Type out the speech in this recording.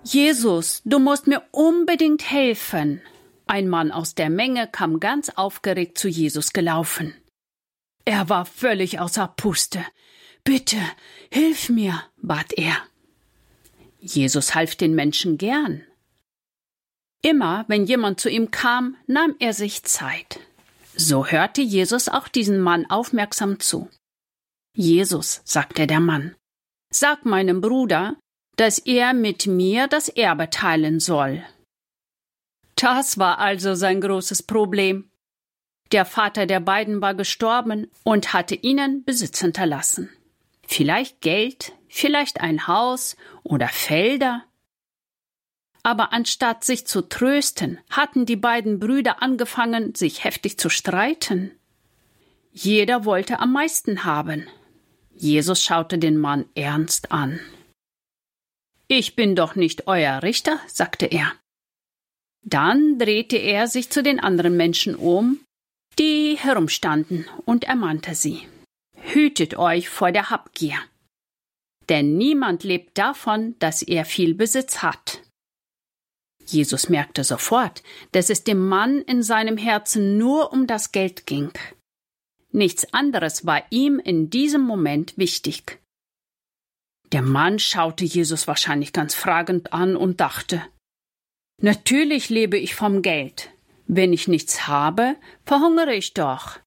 Jesus, du musst mir unbedingt helfen. Ein Mann aus der Menge kam ganz aufgeregt zu Jesus gelaufen. Er war völlig außer Puste. »Bitte, hilf mir«, bat er. Jesus half den Menschen gern. Immer, wenn jemand zu ihm kam, nahm er sich Zeit. So hörte Jesus auch diesen Mann aufmerksam zu. »Jesus«, sagte der Mann, »sag meinem Bruder, dass er mit mir das Erbe teilen soll.« Das war also sein großes Problem. Der Vater der beiden war gestorben und hatte ihnen Besitz hinterlassen. Vielleicht Geld, vielleicht ein Haus oder Felder. Aber anstatt sich zu trösten, hatten die beiden Brüder angefangen, sich heftig zu streiten. Jeder wollte am meisten haben. Jesus schaute den Mann ernst an. »Ich bin doch nicht euer Richter«, sagte er. Dann drehte er sich zu den anderen Menschen um, die herumstanden, und ermahnte sie: »Hütet euch vor der Habgier. Denn niemand lebt davon, dass er viel Besitz hat.« Jesus merkte sofort, dass es dem Mann in seinem Herzen nur um das Geld ging. Nichts anderes war ihm in diesem Moment wichtig. Der Mann schaute Jesus wahrscheinlich ganz fragend an und dachte: »Natürlich lebe ich vom Geld. Wenn ich nichts habe, verhungere ich doch.